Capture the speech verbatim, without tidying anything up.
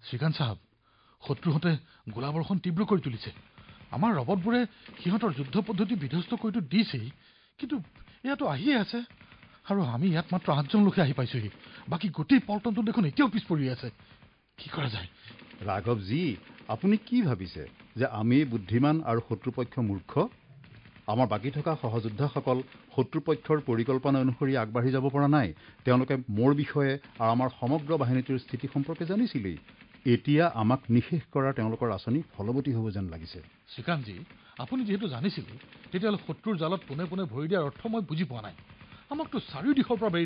শ্ৰীকান্ত চাহাব, শত্ৰুহঁতে গোলাবৰ্ষণ তীব্ৰ কৰি তুলিছে। আমাৰ ৰবটবোৰে সিহঁতৰ যুদ্ধ পদ্ধতি বিধ্বস্ত কৰিতো দিছেই, কিন্তু এয়াতো আহিয়ে আছে। আৰু আমি ইয়াত মাত্ৰ আঠজন লোকে আহি পাইছোহি। বাকী গোটেই পল্টনটো দেখোন এতিয়াও পিছ পৰি আছে। কি কৰা যায়? ৰাঘৱজী, আপুনি কি ভাবিছে যে আমি বুদ্ধিমান আৰু শত্ৰুপক্ষ মূৰ্খ? আমাৰ বাকী থকা সহযোদ্ধাসকল শত্ৰুপক্ষৰ পৰিকল্পনা অনুসৰি আগবাঢ়ি যাব পৰা নাই। তেওঁলোকে মোৰ বিষয়ে আৰু আমাৰ সমগ্ৰ বাহিনীটোৰ স্থিতি সম্পৰ্কে জানিছিলেই। এতিয়া আমাক নিশেষ কৰাৰ তেওঁলোকৰ আঁচনি ফলৱতী হ'ব যেন লাগিছে। শ্ৰীকান্তজী, আপুনি যিহেতু জানিছিলে, তেতিয়াহ'লে শত্ৰুৰ জালত পোনে পোনে ভৰি দিয়াৰ অৰ্থ মই বুজি পোৱা নাই। আমাকতো চাৰিও দিশৰ পৰা বেৰি